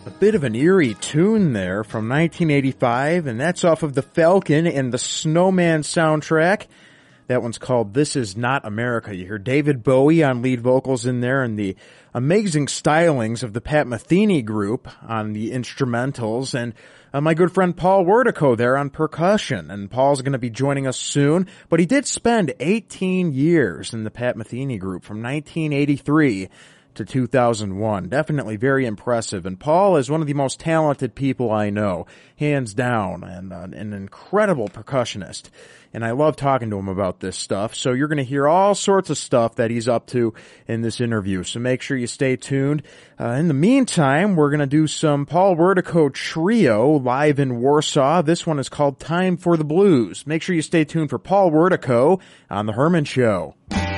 A bit of an eerie tune there from 1985, and that's off of The Falcon and the Snowman soundtrack. That one's called This Is Not America. You hear David Bowie on lead vocals in there, and the amazing stylings of the Pat Metheny group on the instrumentals, and my good friend Paul Wertico there on percussion. And Paul's going to be joining us soon, but he did spend 18 years in the Pat Metheny group from 1983 to 2001. Definitely very impressive. And Paul is one of the most talented people I know, hands down, and an incredible percussionist. And I love talking to him about this stuff. So you're going to hear all sorts of stuff that he's up to in this interview. So make sure you stay tuned. In the meantime, we're going to do some Paul Wertico Trio live in Warsaw. This one is called Time for the Blues. Make sure you stay tuned for Paul Wertico on The Herman Show.